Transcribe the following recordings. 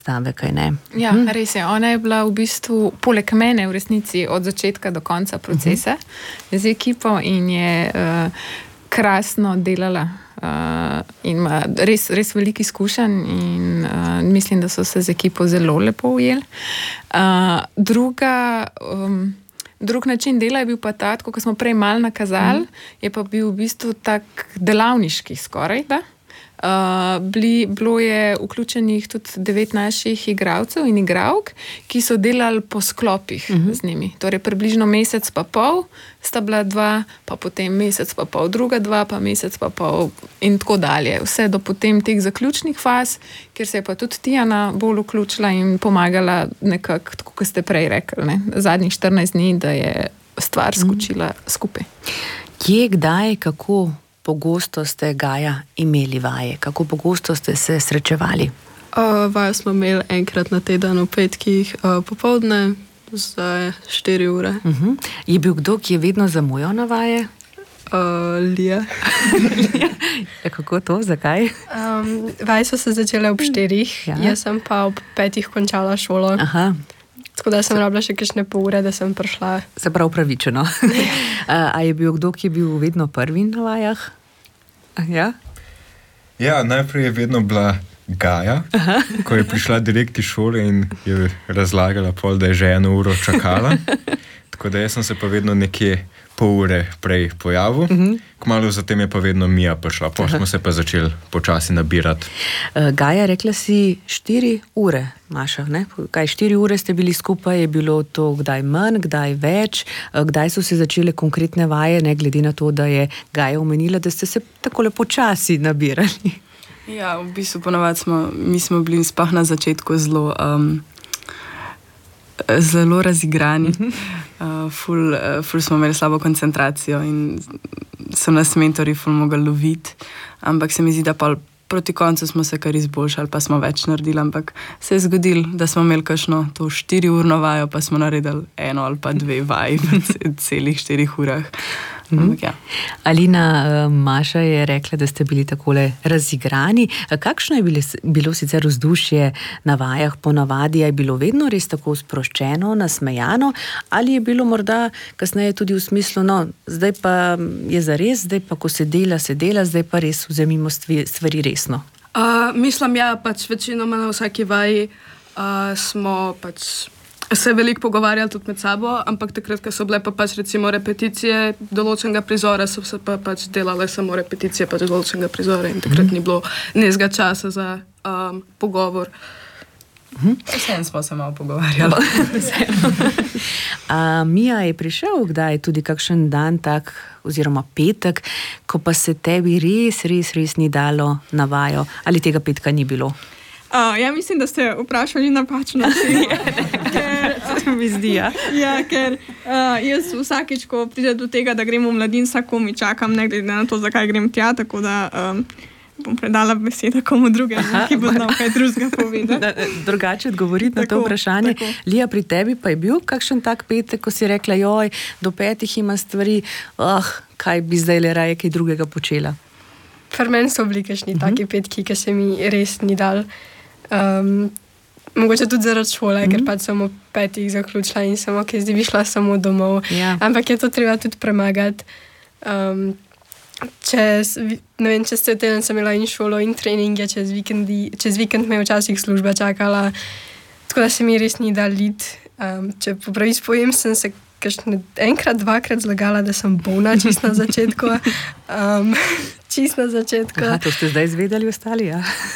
stave, kaj ne? Ja, res je. Ona je bila v bistvu poleg mene v resnici od začetka do konca procesa z ekipo in je krasno delala in ima res veliko izkušenj in mislim, da so se z ekipo zelo lepo ujeli. Drug način dela je bil pa ta, ko smo prej malo nakazali, je pa bil v bistvu tak delavniški skoraj, da. Bilo je vključenih tudi 9 naših igralcev in igralk, ki so delali po sklopih z njimi. Torej približno mesec pa pol sta bila 2, pa potem mesec pa pol druga 2, pa mesec pa pol in tako dalje. Vse do potem teh zaključnih faz, kjer se je pa tudi Tijana bolj vključila in pomagala nekako, tako kot ste prej rekli, ne, zadnjih 14 dni, da je stvar skočila skupaj. Kje, kdaj, kako pogosto ste, Gaja, imeli vaje? Kako pogosto ste se srečevali? Vaje smo imeli enkrat na teden v petkih popoldne za 4 ure. Je bil kdo, ki je vedno zamujal na vaje? Lija. Kako to? Zakaj? Vaje so se začele ob 4, jaz sem pa ob 5 končala šolo. Aha. Tako da sem rabila še kakšne pol ure, da sem prišla. Se prav pravičeno. A je bil kdo, ki je bil vedno prvi na vajah? Ja? Ja, najprej je vedno bila Gaja, ko je prišla direkt iz šole in je razlagala pol, da je že 1 uro čakala. Tako da jaz sem se pa vedno nekje pol ure prej pojavil. Kmalu zatem je pa vedno Mija prišla. Pa smo se pa začeli počasi nabirati. Gaja, rekla si 4 ure, Maša, ne? Kaj, 4 ure ste bili skupaj, je bilo to kdaj manj, kdaj več? Kdaj so se začele konkretne vaje, ne glede na to, da je Gaja omenila, da ste se takole počasi nabirali? Ja, v bistvu ponavadi smo bili sploh na začetku zelo razigrani. Ful smo imeli slabo koncentracijo in so nas mentori ful mogli loviti, ampak se mi zdi, da pa proti koncu smo se kar izboljšali, pa smo več naredili, ampak se je zgodilo, da smo imeli kakšno to 4-urno vajo, pa smo naredili 1 ali pa 2 vaji v celih 4 urah. Ja. Alina, Maša je rekla, da ste bili takole razigrani. Kakšno je bilo sicer vzdušje na vajah ponavadi? Je bilo vedno res tako sproščeno, nasmejano? Ali je bilo morda kasneje tudi v smislu, no, zdaj pa je zares, zdaj pa ko se dela, zdaj pa res vzemimo stvari resno? Mislim, ja, pač večinoma na vsaki vaji smo pač se veliko pogovarjali tudi med sabo, ampak takrat, ko so bile pa pač recimo repeticije določenega prizora, so se pa pač delale samo repeticije pač določenega prizora in takrat ni bilo nezga časa za pogovor. Vsem smo se malo pogovarjali. Mija, je prišel kdaj tudi kakšen dan tak, oziroma petek, ko pa se tebi res ni dalo na vajo? Ali tega petka ni bilo? Ja, mislim, da ste vprašali napačno. To mi zdi, ja. Ja, ker jaz vsakič, ko pride do tega, da grem v mladinca, komi čakam, ne glede na to, zakaj grem tja, tako da bom predala besedo komu drugemu, ki bo znal kaj drugega povedati. Drugače odgovoriti na to vprašanje. Tako. Lija, pri tebi pa je bil kakšen tak petek, ko si rekla, joj, do 5 ima stvari, kaj bi zdaj le raje kaj drugega počela? Pri meni so bili kakšni taki petki, ki se mi res ni dal. Mogoče tudi zaradi šole, ker pač sem v 5 zaključila in sem zdaj bi šla samo domov. Ja. Ampak je to treba tudi premagati. Ne vem, čez cel teden sem imela in šolo in treninge, čez vikend me je včasih služba čakala, tako da se mi res ni dal iti. Če popravi spojem, sem se enkrat, 2krat zlagala, da sem bolna čist na začetku. Čist na začetku. Aha, to ste zdaj izvedeli ostali, ja?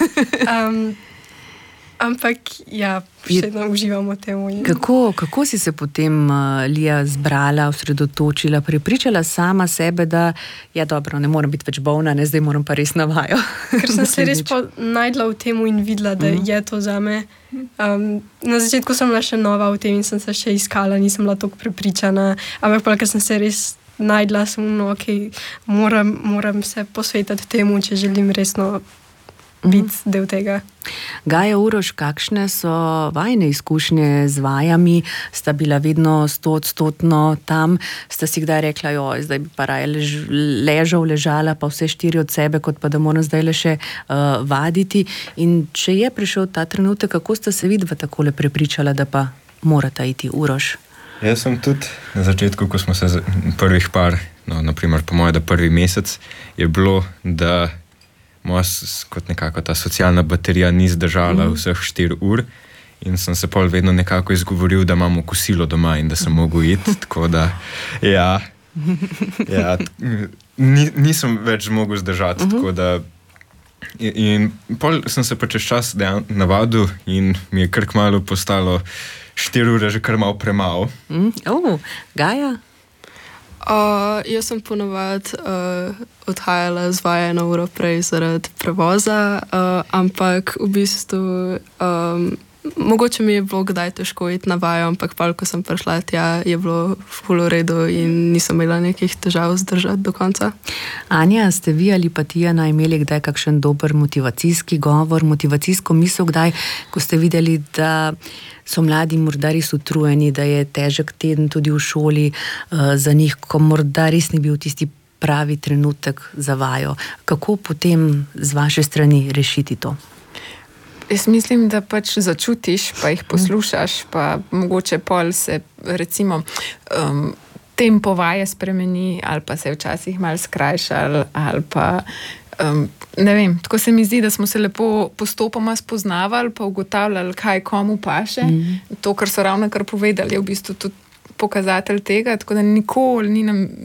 Ampak, ja, še vedno uživamo temu. Kako si se potem, Lija, zbrala, osredotočila, prepričala sama sebe, da ja, dobro, ne moram biti več bolna, ne, zdaj moram pa res na vajo? Ker sem se res najdla v temu in videla, da je to zame. Na začetku sem bila še nova v tem in sem se še iskala, nisem bila toliko prepričana, ampak pa, ker sem se res najdla, sem moram se posvetiti temu, če želim resno biti del tega. Gaja, Uroš, kakšne so vajne izkušnje z vajami? Sta bila vedno 100% tam? Sta si kdaj rekla, zdaj bi pa raje ležala, pa vse 4 od sebe, kot pa da moram zdaj le še vaditi? In če je prišel ta trenutek, kako sta se vidva takole prepričala, da pa morata iti, Uroš? Jaz sem tudi na začetku, ko smo se prvih par, naprimer po moje, da prvi mesec, je bilo, da moja kot nekako ta socialna baterija ni zdržala vseh 4 ur in sem se pol vedno nekako izgovoril, da imamo kosilo doma in da sem mogel iti, tako da nisem več mogel zdržati, tako da in pol sem se pa čez čas navadil in mi je kar kmalu postalo 4 ure že kar malo premalo. Gaja? Jaz sem ponovadi odhajala z vaje 1 uro prej zaradi prevoza, ampak v bistvu mogoče mi je bilo kdaj težko iti na vajo, ampak pa, ko sem prišla tja, je bilo ful v redu in nisem imela nekih težav zdržati do konca. Anja, ste vi ali pa Tijana imeli kdaj kakšen dober motivacijski govor, motivacijsko misel kdaj, ko ste videli, da so mladi morda res utrujeni, da je težek teden tudi v šoli za njih, ko morda res ni bil tisti pravi trenutek za vajo? Kako potem z vaše strani rešiti to? Jaz mislim, da pač začutiš, pa jih poslušaš, pa mogoče pol se recimo tempo vaje spremeni, ali pa se je včasih malo skrajšal, ali pa ne vem, tako se mi zdi, da smo se lepo postopoma spoznavali, pa ugotavljali, kaj komu paše. To, kar so ravnokar povedali, je v bistvu tudi pokazatelj tega, tako da nikoli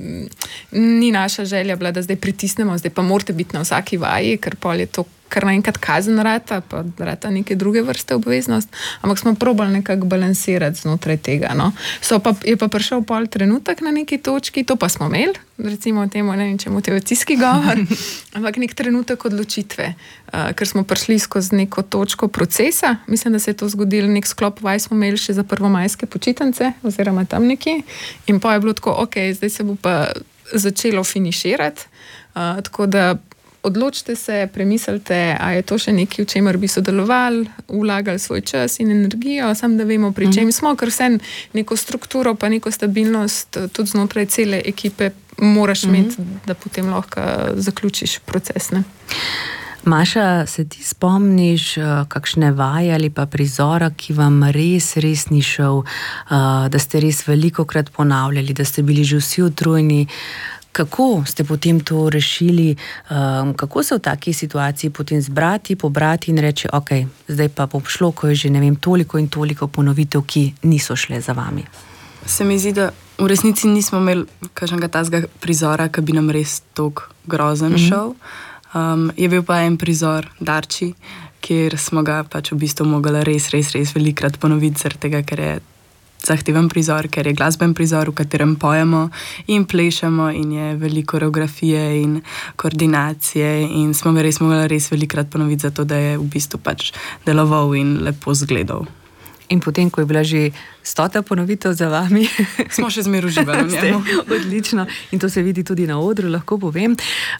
ni naša želja bila, da zdaj pritisnemo, zdaj pa morate biti na vsaki vaji, ker pol je to kar naenkrat kazen rata, pa rata neke druge vrste obveznost, ampak smo probali nekako balansirati znotraj tega. No. Je pa prišel pol trenutek na neki točki, to pa smo imeli, recimo temu, ne vem, če motivacijski govor, ampak nek trenutek odločitve, ker smo prišli skozi neko točko procesa. Mislim, da se je to zgodilo, nek sklop vaj smo imeli še za prvomajske počitnice, oziroma tam nekje, in pa je bilo tako, zdaj se bo pa začelo finiširati, tako da odločite se, premislite, a je to še nekaj, v čemer bi sodelovali, vlagali svoj čas in energijo, samo da vemo, pri čem smo, ker vse neko strukturo pa neko stabilnost tudi znotraj cele ekipe moraš imeti, da potem lahko zaključiš proces. Ne? Maša, se ti spomniš kakšne vaje ali pa prizora, ki vam res ni šel, da ste res velikokrat ponavljali, da ste bili že vsi utrujeni? Kako ste potem to rešili? Kako se v taki situaciji potem zbrati, pobrati in reči, zdaj pa bo šlo, ko je že ne vem, toliko in toliko ponovitev, ki niso šle za vami? Se mi zdi, da v resnici nismo imeli kakšnega tazga prizora, ki bi nam res toliko grozen šel. Je bil pa en prizor Darči, kjer smo ga pač v bistvu mogli res velikrat ponoviti, zaradi tega, ker je zahteven prizor, ker je glasben prizor, v katerem pojemo in plešemo in je veliko koreografije in koordinacije in smo ga res mogli velikrat ponoviti, zato da je v bistvu pač deloval in lepo zgledal. In potem, ko je bila že 100. ponovitev za vami, smo še zmeraj uživali v njemu. Odlično. In to se vidi tudi na odru, lahko povem.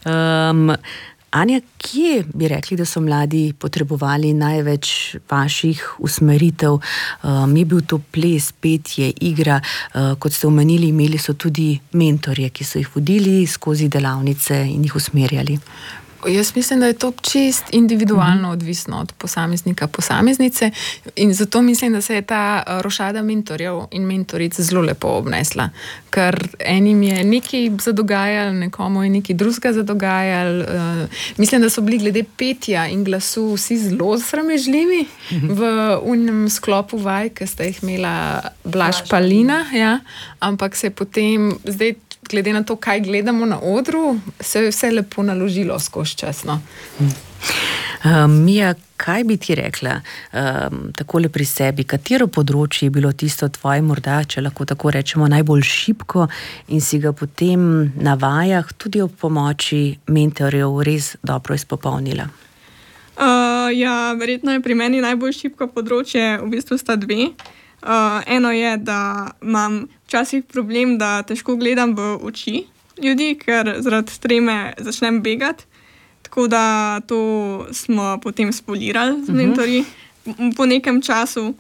Anja, kje bi rekli, da so mladi potrebovali največ vaših usmeritev? Je bil to ples, petje, igra, kot ste omenili, imeli so tudi mentorje, ki so jih vodili skozi delavnice in jih usmerjali. Jaz mislim, da je to čist individualno odvisno od posameznika, posameznice in zato mislim, da se je ta rošada mentorjev in mentoric zelo lepo obnesla, ker enim je nekaj zadogajalo, nekomu je nekaj drugega zadogajalo. Mislim, da so bili glede petja in glasu vsi zelo sramežljivi v unem sklopu vaj, ki sta jih imela Blaž pa Lina, ampak se potem zdaj glede na to, kaj gledamo na odru, se je vse lepo naložilo skozi čas. No? Mija, kaj bi ti rekla takole pri sebi? Katero področje je bilo tisto tvoje, morda, če lahko tako rečemo, najbolj šibko in si ga potem na vajah tudi ob pomoči mentorjev res dobro izpopolnila? Verjetno je pri meni najbolj šibko področje, v bistvu sta dve. Eno je, da imam včasih problem, da težko gledam v oči ljudi, ker zaradi treme začnem begati. Tako da to smo potem spolirali z mentorji po nekem času.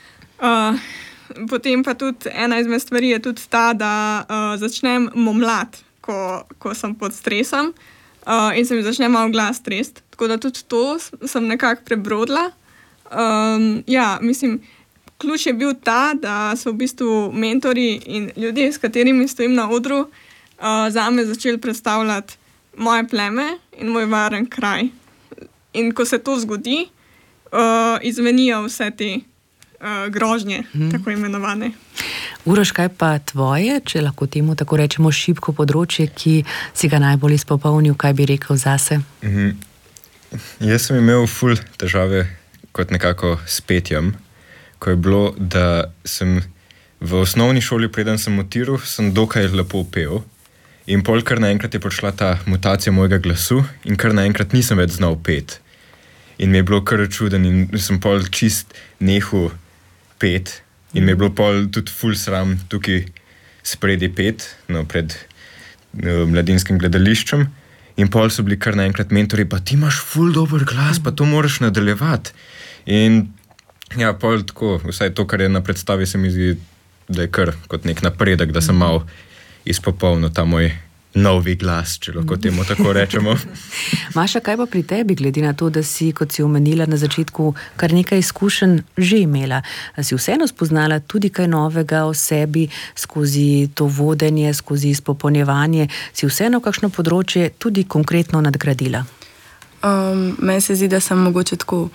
Potem pa tudi ena izmed stvari je tudi ta, da začnem momlati, ko sem pod stresom in se mi začne malo glas tresti. Tako da tudi to sem nekako prebrodila. Mislim, ključ je bil ta, da so v bistvu mentorji in ljudje, s katerimi stojim na odru, zame začeli predstavljati moje pleme in moj varen kraj. In ko se to zgodi, izvenijo vse te grožnje, tako imenovane. Uroš, kaj pa tvoje, če lahko temu tako rečemo, šibko področje, ki si ga najbolj izpopolnil, kaj bi rekel zase? Jaz sem imel ful težave kot nekako s petjem, ko je bilo, da sem v osnovni šoli, preden sem mutiral, sem dokaj lepo pel. In pol kar naenkrat je prišla ta mutacija mojega glasu in kar naenkrat nisem več znal pet. In mi je bilo kar čuden in sem pol čist nehal pet. In mi je bilo pol tudi ful sram tukaj spredi pet, pred mladinskim gledališčem. In pol so bili kar naenkrat mentori, pa ti imaš ful dober glas, pa to moraš nadaljevati. In ja, pol tako, vsaj to, kar je na predstavi, se mi zdi, da je kar kot nek napredek, da sem mal izpopolnil ta moj novi glas, če lahko temu tako rečemo. Maša, kaj pa pri tebi, glede na to, da si, kot si omenila na začetku, kar nekaj izkušenj že imela? Si vseeno spoznala tudi kaj novega o sebi skozi to vodenje, skozi izpopolnjevanje? Si vseeno kakšno področje tudi konkretno nadgradila? Meni se zdi, da sem mogoče tako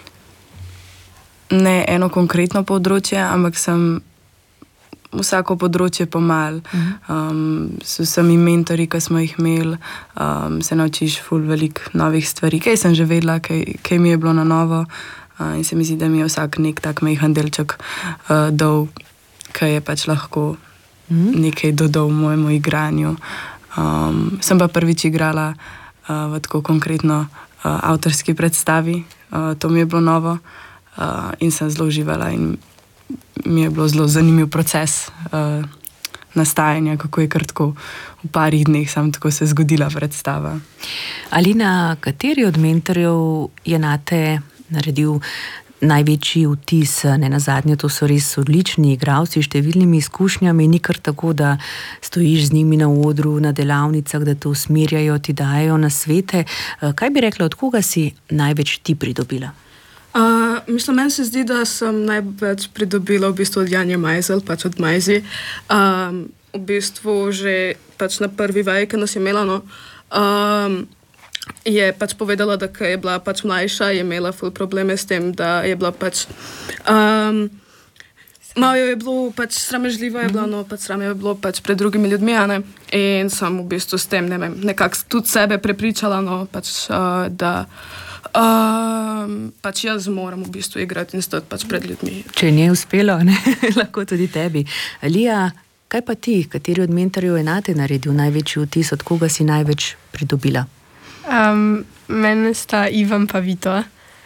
ne eno konkretno področje, ampak sem vsako področje pomal. S vsemi mentori, ki smo jih imeli, se naučiš ful veliko novih stvari. Kaj sem že vedela, kaj mi je bilo na novo. In se mi zdi, da mi je vsak nek tak majhen delček dal, kaj je pač lahko nekaj dodal mojemu igranju. Sem pa prvič igrala v tako konkretno avtorski predstavi. To mi je bilo novo in sem zelo uživala in mi je bilo zelo zanimiv proces nastajanja, kako je kar tako v parih dneh samo tako se zgodila predstava. Alina, kateri od mentorjev je nate naredil največji vtis? Ne nazadnje, to so res odlični igralci s številnimi izkušnjami, ni kar tako, da stojiš z njimi na odru, na delavnicah, da te usmerjajo, ti dajo nasvete. Kaj bi rekla, od koga si največ ti pridobila? Mislim, meni se zdi, da sem največ pridobila v bistvu od Janje Majzel, pač od Majzi. V bistvu že pač na prvi vaji, ki nas je imela, je pač povedala, da ko je bila pač mlajša, je imela ful probleme s tem, da je bila pač malo je bilo pač sramežljivo, je bilo, pač sram je bilo pač pred drugimi ljudmi, in sem v bistvu s tem, ne vem, nekako tudi sebe prepričala, pač da pač jaz moram v bistvu igrati in stati pač pred ljudmi. Če je uspelo, ne? Lahko tudi tebi. Lija, kaj pa ti? Kateri od mentorjev je nate naredil največji vtis? Od koga si največ pridobila? Mene sta Ivan pa Vito.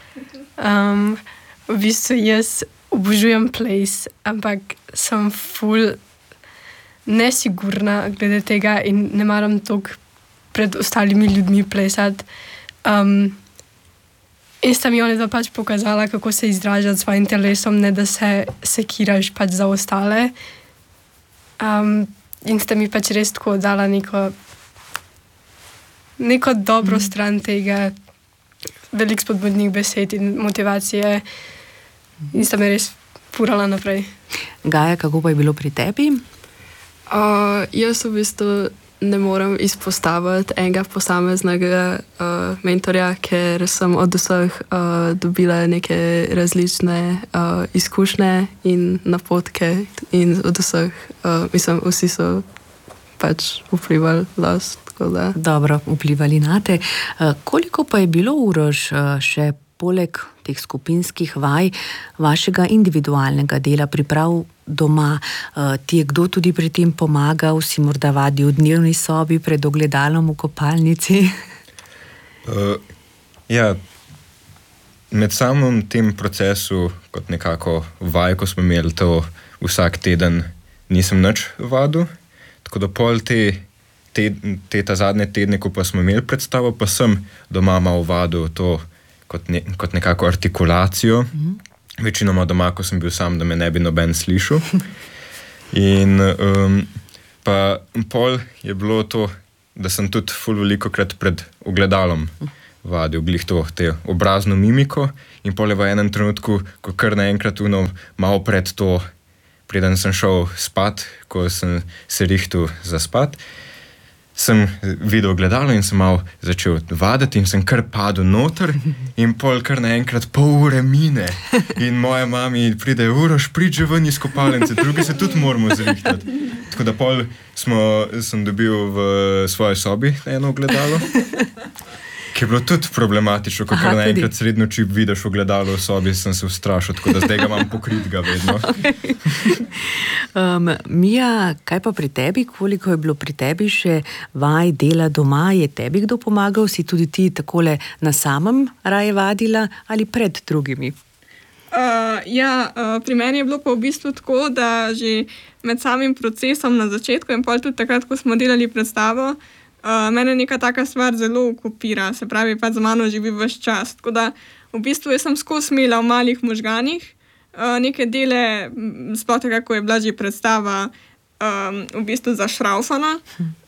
V bistvu jaz obožujem ples, ampak sem ful nesigurna glede tega in ne maram toliko pred ostalimi ljudmi plesati. In sta mi oni da pač pokazala, kako se izražati s svojim telesom, ne da se sekiraš pač za ostale. In sta mi pač res tako dala neko dobro stran tega, veliko spodbudnih besed in motivacije in sta me res furala naprej. Gaja, kako pa je bilo pri tebi? Jaz v bistvu ne morem izpostaviti enega posameznega mentorja, ker sem od vseh dobila neke različne izkušnje in napotke in od vseh, mislim, vsi so pač vplivali tako da. Dobro, vplivali nate. Koliko pa je bilo, Uroš, še poleg teh skupinskih vaj, vašega individualnega dela, priprav doma? Ti je kdo tudi pri tem pomagal? Si morda vadil v dnevni sobi pred ogledalom v kopalnici? Ja, med samim tem procesu, kot nekako vaj, ko smo imeli to vsak teden, nisem nič vadil, tako da pol te ta zadnje tedne, ko pa smo imeli predstavo, pa sem doma malo vadil to kot nekako artikulacijo. Večinoma doma, ko sem bil sam, da me ne bi noben slišal. In pa pol je bilo to, da sem tudi ful velikokrat pred ogledalom vadil glih to, te obrazno mimiko in pol je v enem trenutku, ko kar naenkrat malo pred to, preden sem šel spat, ko sem se rihtel za spat, sem videl ogledalo in sem malo začel vaditi in sem kar padel noter in pol kar naenkrat pol ure mine in moja mami pride, Uroš, prid že ven iz kopalnice, drugi se tudi moramo zrihtati. Tako da pol sem dobil v svoji sobi eno ogledalo, ki je bilo tudi problematično, ko kar naenkrat sredi noči vidiš ogledalo v sobi, sem se ustrašil, tako da zdaj ga imam pokritega vedno. Mija, kaj pa pri tebi? Koliko je bilo pri tebi še vaj, dela doma? Je tebi kdo pomagal? Si tudi ti takole na samem raje vadila ali pred drugimi? Pri meni je bilo pa v bistvu tako, da že med samim procesom na začetku in pol tudi takrat, ko smo delali predstavo, mene neka taka stvar zelo okupira, se pravi, pa za mano živi ves čas. Tako da v bistvu jaz sem skozi imela v malih možganih neke dele, sploh tako, ko je bila že predstava v bistvu zašraufana.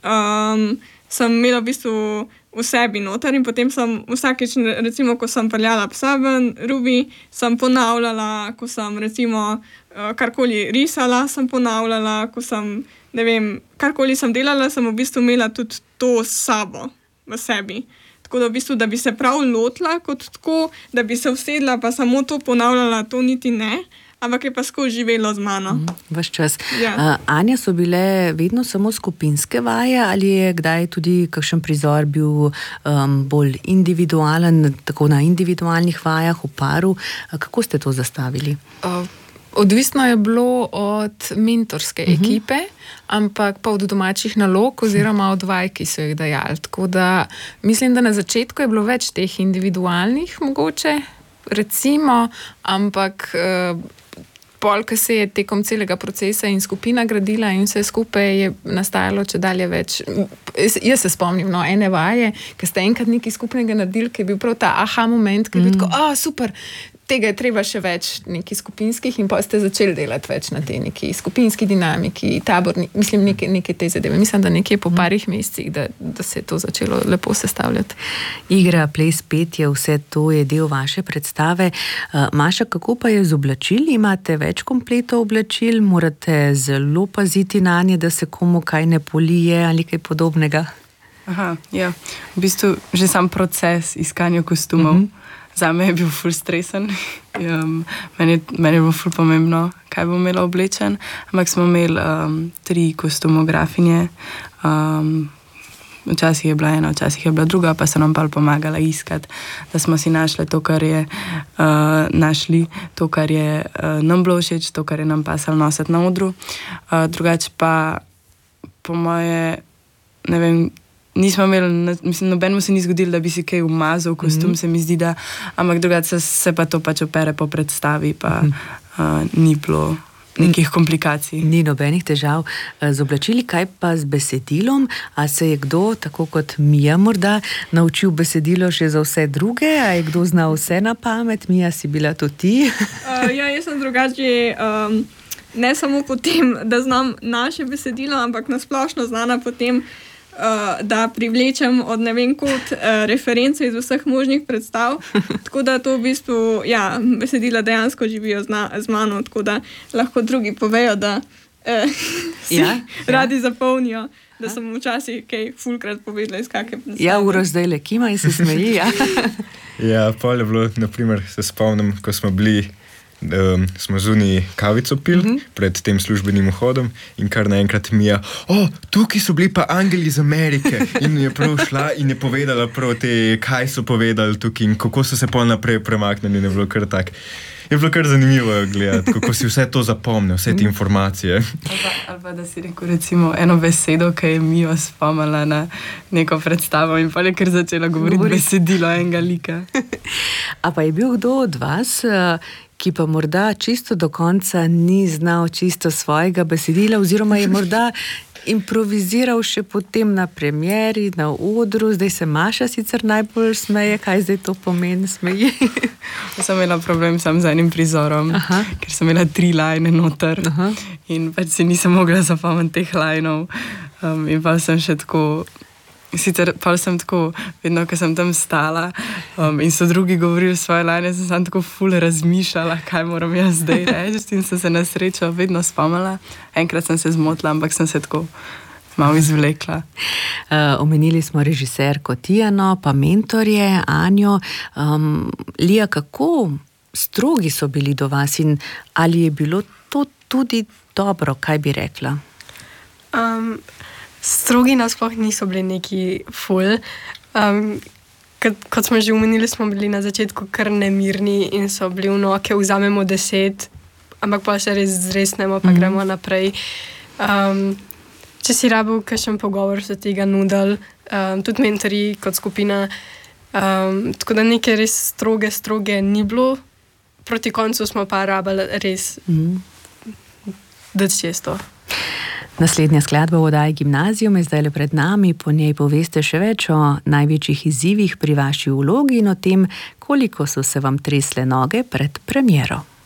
Sem imela v bistvu v sebi noter in potem sem vsakeč, recimo, ko sem peljala psa ven, Rubi, sem ponavljala, ko sem recimo karkoli risala, sem ponavljala, ko sem, ne vem, karkoli sem delala, sem v bistvu imela tudi to s sabo v sebi. Tako da v bistvu, da bi se prav lotila kot tako, da bi se usedla pa samo to ponavljala, to niti ne, ampak je pa skozi živelo z mano. Ves čas. Ja. Anja, so bile vedno samo skupinske vaje ali je kdaj tudi kakšen prizor bil bolj individualen, tako na individualnih vajah, v paru? Kako ste to zastavili? Odvisno je bilo od mentorske ekipe, ampak pa od domačih nalog oziroma od vaj, ki so jih dajali. Tako da mislim, da na začetku je bilo več teh individualnih mogoče, recimo, ampak pol, ko se je tekom celega procesa in skupina gradila in vse skupaj je nastajalo čedalje več. Jaz se spomnim, ene vaje, ki ste enkrat nekaj skupnega naredili, ki je bil prav ta aha moment, ki je bil tako, super, tega je treba še več nekih skupinskih in pa ste začeli delati več na te neki skupinski dinamiki, taborni, mislim, neke te zadeve. Mislim, da nekje po parih mesecih, da se je to začelo lepo sestavljati. Igra, ples, petje, vse to je del vaše predstave. Maša, kako pa je z oblačili? Imate več kompletov oblačil? Morate zelo paziti na nje, da se komu kaj ne polije ali kaj podobnega? Ja. V bistvu že sam proces iskanja kostumov zame je bil ful stresen. Meni je bilo ful pomembno, kaj bom imela oblečen, ampak smo imeli 3 kostumografinje. Včasih je bila ena, včasih je bila druga, pa so nam pa pomagala iskati, da smo si našli to, kar je to, kar je nam bilo všeč, to, kar je nam pasalo nositi na odru. Drugače pa po moje, ne vem, nismo imeli, mislim, nobenemu se ni zgodilo, da bi si kaj umazal kostum, se mi zdi, da, ampak drugače se pa to pač opere po predstavi, pa ni bilo nekih komplikacij. Ni nobenih težav z oblačili, kaj pa z besedilom? A se je kdo, tako kot Mija morda, naučil besedilo še za vse druge? A je kdo znal vse na pamet? Mija, si bila to ti? Jaz sem drugače ne samo po tem, da znam naše besedilo, ampak nasplošno znana po tem, da privlečem od ne vem kot reference iz vseh možnih predstav, tako da to v bistvu, besedila dejansko živijo z mano, tako da lahko drugi povejo, da radi zapolnijo, da sem včasih kaj fulkrat povedala iz kakšne predstave. Ja, Uroš zdaj le kima in se smeji, ja. Ja, pol je bilo, naprimer, se spomnim, ko smo bili smo zunaj kavico pili pred tem službenim vhodom in kar naenkrat Mija, tukaj so bili pa angeli iz Amerike in je prav šla in je povedala prav te, kaj so povedali tukaj in kako so se pol naprej premaknili in je bilo kar tak. Je bilo kar zanimivo gledati, kako si vse to zapomnil, vse te informacije. Ali pa da si rekel recimo eno besedo, ki je Mijo spomnila na neko predstavo in pa je kar začela govoriti besedilo enega lika. A pa je bil kdo od vas, ki pa morda čisto do konca ni znal čisto svojega besedila oziroma je morda improviziral še potem na premieri, na odru, zdaj se Maša sicer najbolj smeje. Kaj zdaj to pomeni, smeji? Sem imela problem sam z enim prizorom, ker sem imela 3 lajne noter in pač si nisem mogla zapomniti teh lajnov. In pa sem še tako, sicer pa sem tako, vedno, ko sem tam stala in so drugi govorili svoje lajne, sem tako ful razmišljala, kaj moram jaz zdaj reči in sem se na srečo vedno spomnila. Enkrat sem se zmotila, ampak sem se tako malo izvlekla. Omenili smo režiserko Tijano, pa mentorje Anjo. Lija, kako strogi so bili do vas in ali je bilo to tudi dobro, kaj bi rekla? Strogi nasploh niso bili neki ful. Kot smo že omenili, smo bili na začetku kar nemirni in so bili vnoke, vzamemo 10, ampak pa še res zresnemo, pa gremo naprej. Če si rabil kakšen pogovor, so tega nudili, tudi mentori kot skupina. Tako da neke res stroge ni bilo. Proti koncu smo pa rabili res dati često. Naslednja skladba v oddaji Gimnazijum je zdaj pred nami, po njej poveste še več o največjih izzivih pri vaši vlogi in o tem, koliko so se vam tresle noge pred premiero.